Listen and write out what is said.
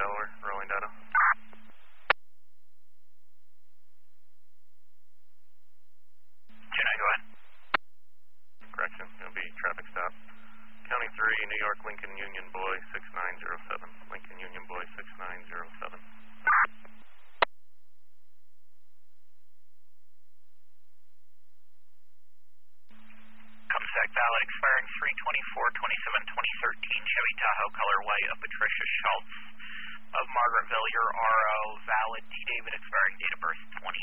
Delaware, rolling data. Go ahead. Correction, it'll be traffic stop. County 3, New York, Lincoln Union Boy, 6907. Lincoln Union Boy, 6907. Comsec valid expiring 3/24/27/2013 Chevy Tahoe color white of Patricia Schultz of Margaretville. Your RO valid. D. David expiring date of birth